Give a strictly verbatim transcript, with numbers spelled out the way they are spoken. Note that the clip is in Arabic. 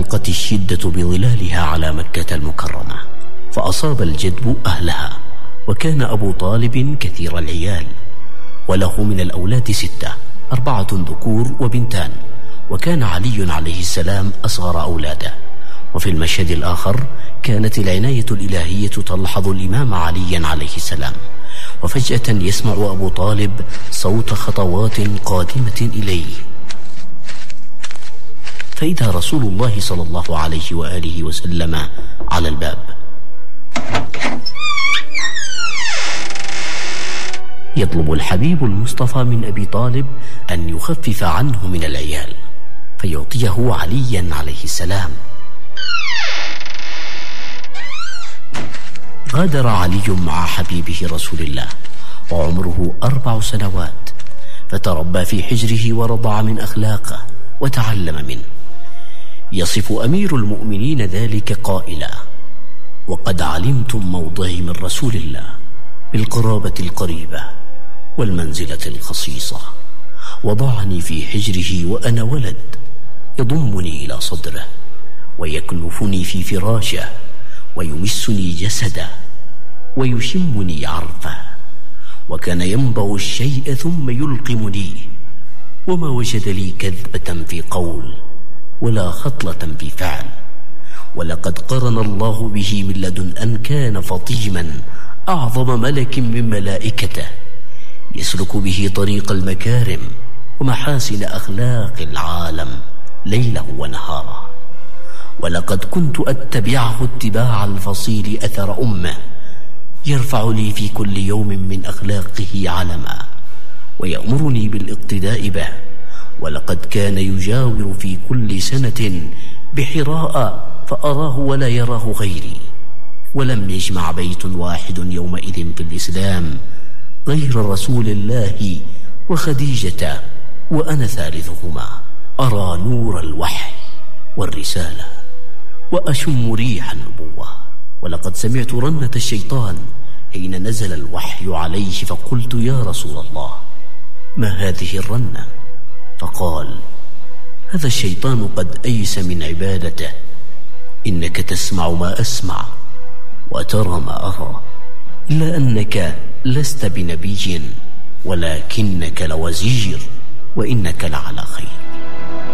ضاقت الشدة بظلالها على مكة المكرمة، فأصاب الجدب أهلها، وكان أبو طالب كثير العيال، وله من الأولاد ستة، أربعة ذكور وبنتان، وكان علي عليه السلام أصغر أولاده. وفي المشهد الآخر كانت العناية الإلهية تلحظ الإمام علي عليه السلام، وفجأة يسمع أبو طالب صوت خطوات قادمة إليه، فإذا رسول الله صلى الله عليه وآله وسلم على الباب. يطلب الحبيب المصطفى من أبي طالب أن يخفف عنه من العيال، فيعطيه عليا عليه السلام. غادر علي مع حبيبه رسول الله وعمره أربع سنوات، فتربى في حجره ورضع من أخلاقه وتعلم منه. يصف أمير المؤمنين ذلك قائلا: وقد علمتم موضعي من رسول الله بالقرابة القريبة والمنزلة الخصيصة، وضعني في حجره وأنا ولد، يضمني إلى صدره ويكنفني في فراشه ويمسني جسده ويشمني عرفه، وكان ينبع الشيء ثم يلقمني، وما وجد لي كذبة في قول ولا خطلة في فعل، ولقد قرن الله به من لدن أن كان فطيما أعظم ملك من ملائكته، يسلك به طريق المكارم ومحاسن أخلاق العالم ليله ونهاره. ولقد كنت أتبعه اتباع الفصيل أثر أمه، يرفع لي في كل يوم من أخلاقه علما ويأمرني بالاقتداء به. ولقد كان يجاور في كل سنة بحراء فأراه ولا يراه غيري، ولم يجمع بيت واحد يومئذ في الإسلام غير رسول الله وخديجة وأنا ثالثهما، أرى نور الوحي والرسالة وأشم ريح النبوة. ولقد سمعت رنة الشيطان حين نزل الوحي عليه، فقلت: يا رسول الله، ما هذه الرنة؟ فقال: هذا الشيطان قد أيس من عبادته، إنك تسمع ما أسمع وترى ما أرى، إلا أنك لست بنبي ولكنك لوزير وإنك لعلى خير.